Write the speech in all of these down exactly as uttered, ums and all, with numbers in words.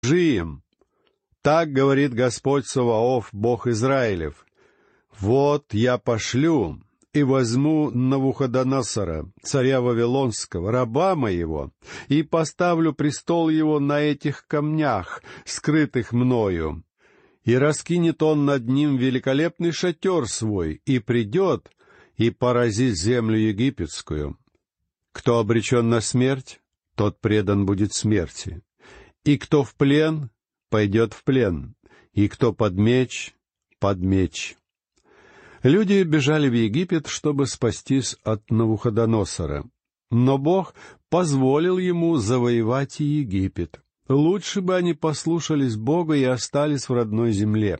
скажи им: так говорит Господь Саваоф, Бог Израилев: вот я пошлю и возьму Навуходоносора, царя Вавилонского, раба моего, и поставлю престол его на этих камнях, скрытых мною, и раскинет он над ним великолепный шатер свой, и придет, и поразит землю египетскую. Кто обречен на смерть, тот предан будет смерти, и кто в плен, пойдет в плен, и кто под меч, под меч». Люди бежали в Египет, чтобы спастись от Навуходоносора. Но Бог позволил ему завоевать и Египет. Лучше бы они послушались Бога и остались в родной земле.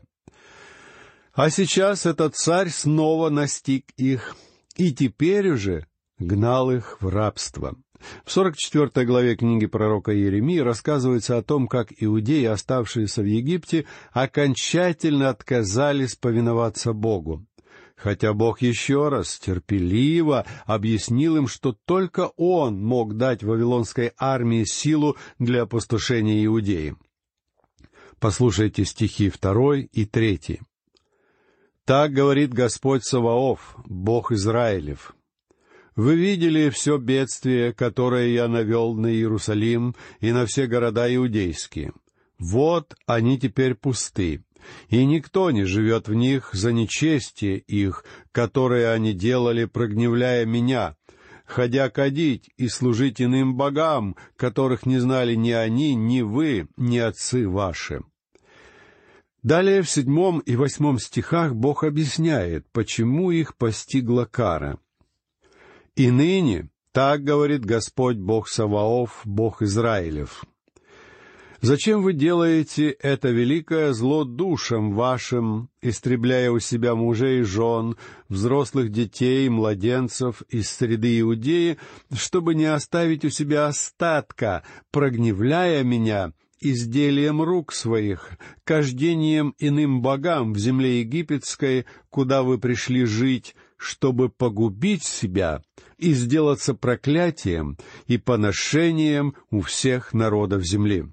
А сейчас этот царь снова настиг их, и теперь уже гнал их в рабство. В сорок четвёртой главе книги пророка Иеремии рассказывается о том, как иудеи, оставшиеся в Египте, окончательно отказались повиноваться Богу. Хотя Бог еще раз терпеливо объяснил им, что только Он мог дать вавилонской армии силу для опустошения Иудеи. Послушайте стихи второй и третий. «Так говорит Господь Саваоф, Бог Израилев: вы видели все бедствие, которое я навел на Иерусалим и на все города иудейские. Вот они теперь пусты, и никто не живет в них за нечестие их, которое они делали, прогневляя меня, ходя кадить и служить иным богам, которых не знали ни они, ни вы, ни отцы ваши». Далее в седьмом и восьмом стихах Бог объясняет, почему их постигла кара. «И ныне, так говорит Господь Бог Саваоф, Бог Израилев: зачем вы делаете это великое зло душам вашим, истребляя у себя мужей и жен, взрослых детей, младенцев из среды Иудеи, чтобы не оставить у себя остатка, прогневляя меня изделием рук своих, кождением иным богам в земле египетской, куда вы пришли жить, чтобы погубить себя и сделаться проклятием и поношением у всех народов земли».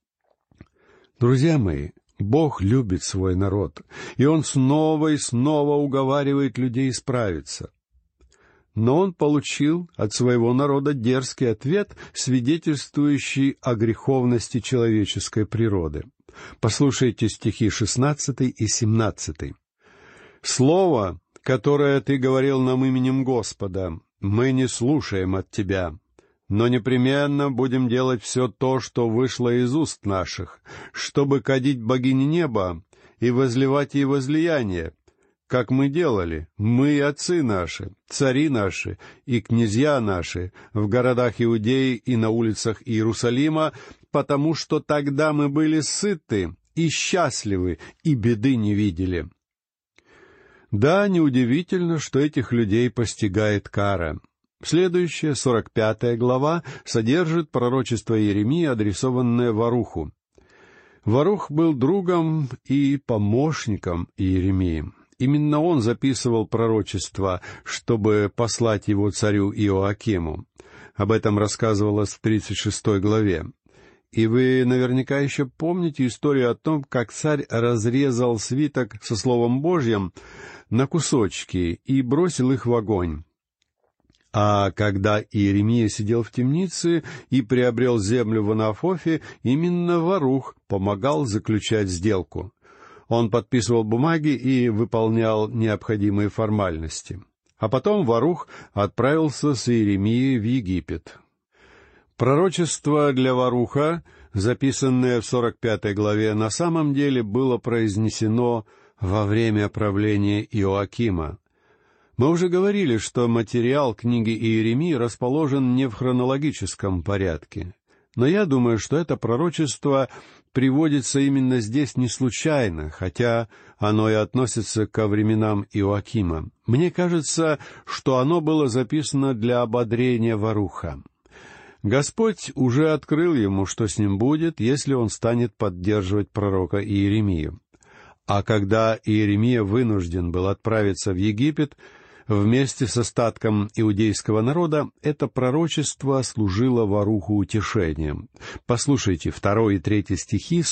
Друзья мои, Бог любит свой народ, и Он снова и снова уговаривает людей исправиться. Но Он получил от своего народа дерзкий ответ, свидетельствующий о греховности человеческой природы. Послушайте стихи шестнадцатый и семнадцатый. «Слово, которое ты говорил нам именем Господа, мы не слушаем от тебя, но непременно будем делать все то, что вышло из уст наших, чтобы кадить богини неба и возливать ей возлияние, как мы делали, мы и отцы наши, цари наши и князья наши в городах Иудеи и на улицах Иерусалима, потому что тогда мы были сыты и счастливы, и беды не видели». Да, неудивительно, что этих людей постигает кара. Следующая, сорок пятая глава, содержит пророчество Иеремии, адресованное Варуху. Варух был другом и помощником Иеремии. Именно он записывал пророчество, чтобы послать его царю Иоакиму. Об этом рассказывалось в тридцать шестой главе. И вы наверняка еще помните историю о том, как царь разрезал свиток со Словом Божьим на кусочки и бросил их в огонь. А когда Иеремия сидел в темнице и приобрел землю в Анафофе, именно Варух помогал заключать сделку. Он подписывал бумаги и выполнял необходимые формальности. А потом Варух отправился с Иеремией в Египет. Пророчество для Варуха, записанное в сорок пятой главе, на самом деле было произнесено во время правления Иоакима. Мы уже говорили, что материал книги Иеремии расположен не в хронологическом порядке. Но я думаю, что это пророчество приводится именно здесь не случайно, хотя оно и относится ко временам Иоакима. Мне кажется, что оно было записано для ободрения Варуха. Господь уже открыл ему, что с ним будет, если он станет поддерживать пророка Иеремию. А когда Иеремия вынужден был отправиться в Египет, Вместе с остатком иудейского народа это пророчество служило Варуху утешением. Послушайте, второй и третий стихи